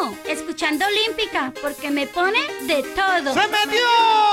escuchando Olímpica, porque me pone de todo. ¡Se metió!